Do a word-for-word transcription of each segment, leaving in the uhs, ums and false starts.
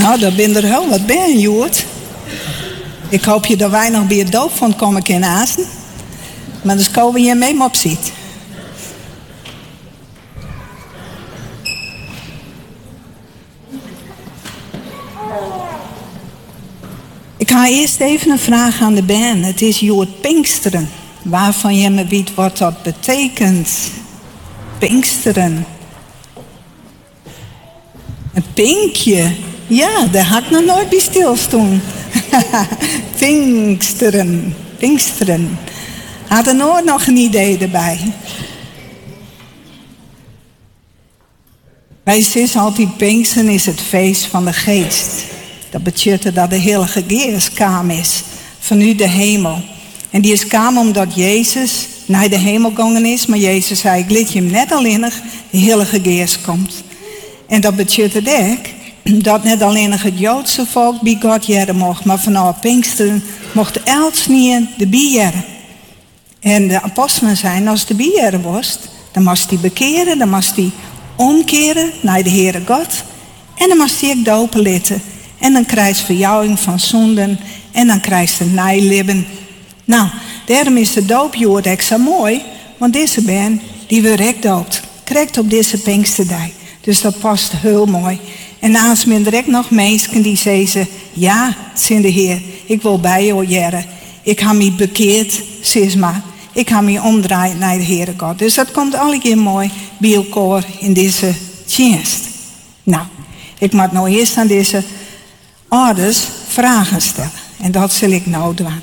Nou, daar ben er heel wat bij, Joert. Ik hoop je dat wij nog bij het doop van komen kunnen aanzen. Maar dus komen je mee op ziet. Ik ga eerst even een vraag aan de band. Het is Joert Pinksteren. Waarvan je me weet wat dat betekent. Pinksteren. Een pinkje. Ja, daar had ik nog nooit bij stilstaan. Pinksteren. Pinksteren. Had er nooit nog een idee erbij. Wij zeggen altijd, Pinksteren is het feest van de geest. Dat betekent dat de Heilige Geest kwam is. Vanuit de hemel. En die is kwam omdat Jezus naar de hemel gegaan is. Maar Jezus zei, ik liet je hem net alleen nog, de Heilige Geest komt. En dat betekent ook dat net alleen nog het Joodse volk bij God jaren mocht. Maar vanaf Pinksteren mocht elsnien de bijeren. En de apostelen zijn, als de bijeren was, dan moest hij bekeren. Dan moest hij omkeren naar de Heere God. En dan moest hij ook dopen laten. En dan krijg je verjouwing van zonden. En dan krijg je nijleven. Nou, daarom is de doopjoord echt zo mooi. Want deze ben die we rek doopt. Krijgt op deze Pinksterdag. Dus dat past heel mooi. En naast me direct nog mensen die zeggen, ja, zin de Heer, ik wil bij jou jaren. Ik heb me bekeerd, zeg maar. Ik heb me omdraaid naar de Heere God. Dus dat komt allemaal mooi bij elkaar in deze dienst. Nou, ik moet nou eerst aan deze ouders vragen stellen. En dat zal ik nou doen.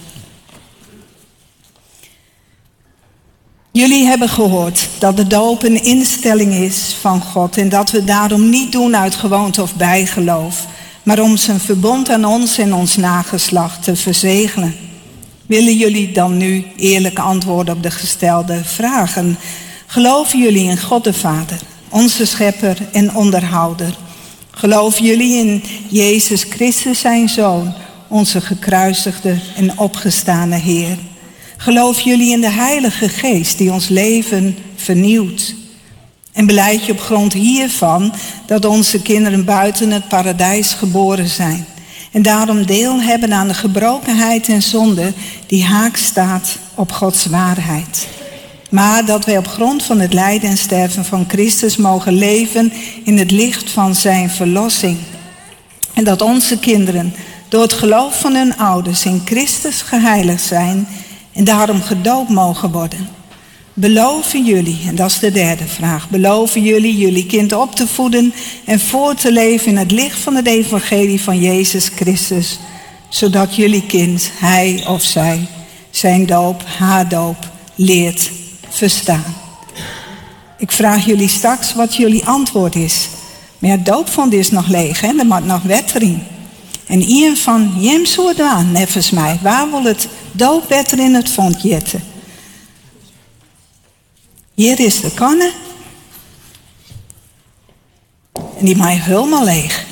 Jullie hebben gehoord dat de doop een instelling is van God. En dat we daarom niet doen uit gewoonte of bijgeloof. Maar om zijn verbond aan ons en ons nageslacht te verzegelen. Willen jullie dan nu eerlijk antwoorden op de gestelde vragen? Geloven jullie in God de Vader, onze schepper en onderhouder? Geloven jullie in Jezus Christus zijn Zoon, onze gekruisigde en opgestane Heer? Geloven jullie in de Heilige Geest die ons leven vernieuwt? En belijd je op grond hiervan dat onze kinderen buiten het paradijs geboren zijn en daarom deel hebben aan de gebrokenheid en zonde die haak staat op Gods waarheid. Maar dat wij op grond van het lijden en sterven van Christus mogen leven in het licht van zijn verlossing. En dat onze kinderen door het geloof van hun ouders in Christus geheiligd zijn en daarom gedoopt mogen worden. Beloven jullie, en dat is de derde vraag, beloven jullie jullie kind op te voeden en voor te leven in het licht van het evangelie van Jezus Christus, zodat jullie kind, hij of zij, zijn doop, haar doop, leert verstaan. Ik vraag jullie straks wat jullie antwoord is. Maar het doopvond is nog leeg, hè? Er moet nog wettering. En iemand van jem zo aan, nevens mij, waar wil het doopwetter in het vond jetten? Hier is de kanne. En die maakt helemaal leeg.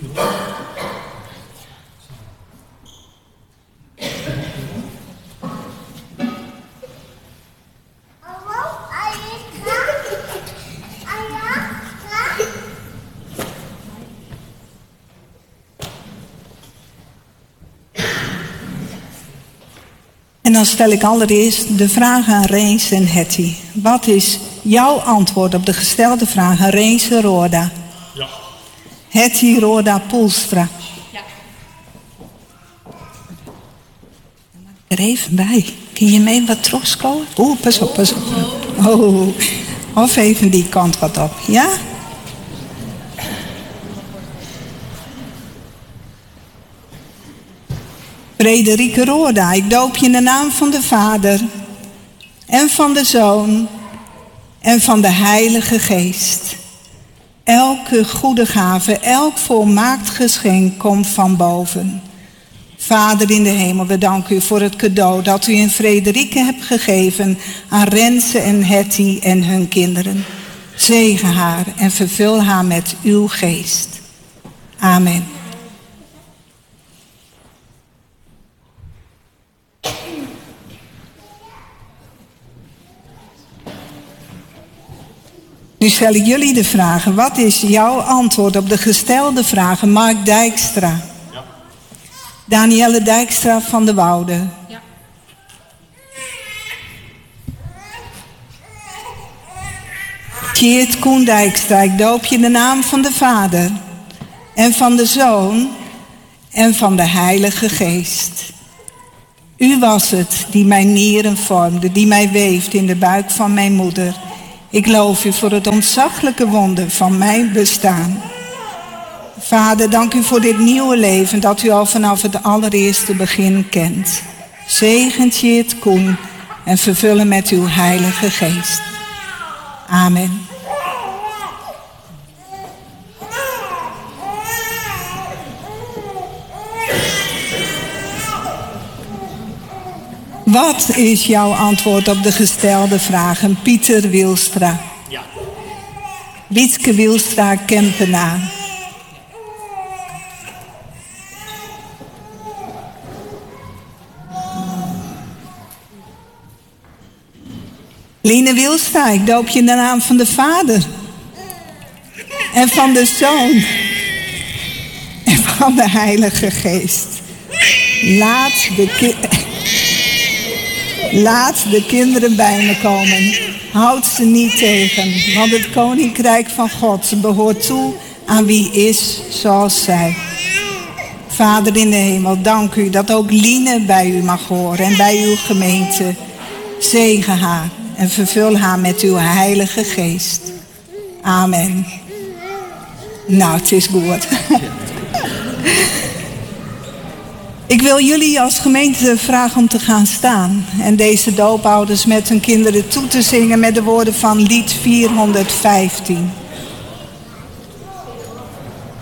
En dan stel ik allereerst de vraag aan Reens en Hetty. Wat is jouw antwoord op de gestelde vraag aan Reens en Roda? Ja. Hetty Roda Poelstra. Ja. Er even bij. Kun je mee wat terugkomen? Oeh, pas op, pas op. Oh. Of even die kant wat op. Ja? Frederike Roda, ik doop je in de naam van de Vader en van de Zoon en van de Heilige Geest. Elke goede gave, elk volmaakt geschenk komt van boven. Vader in de hemel, we danken u voor het cadeau dat u in Frederike hebt gegeven aan Renze en Hetty en hun kinderen. Zegen haar en vervul haar met uw geest. Amen. Nu stel ik jullie de vragen. Wat is jouw antwoord op de gestelde vragen? Mark Dijkstra. Ja. Danielle Dijkstra van de Woude. Ja. Tjeerd Koen Dijkstra, ik doop je in de naam van de Vader en van de Zoon en van de Heilige Geest. U was het die mijn nieren vormde, die mij weeft in de buik van mijn moeder. Ik loof u voor het ontzaglijke wonder van mijn bestaan. Vader, dank u voor dit nieuwe leven dat u al vanaf het allereerste begin kent. Zegent Tjeerd Koen en vervullen met uw Heilige Geest. Amen. Wat is jouw antwoord op de gestelde vragen? Pieter Wielstra. Ja. Wietske Wielstra, Kempenaar. Line Wielstra, ik doop je in de naam van de Vader en van de Zoon en van de Heilige Geest. Laat de ki- Laat de kinderen bij me komen. Houd ze niet tegen, want het koninkrijk van God behoort toe aan wie is zoals zij. Vader in de hemel, dank u dat ook Line bij u mag horen en bij uw gemeente. Zegen haar en vervul haar met uw Heilige Geest. Amen. Nou, het is goed. Ik wil jullie als gemeente vragen om te gaan staan en deze doopouders met hun kinderen toe te zingen met de woorden van lied vierhonderdvijftien.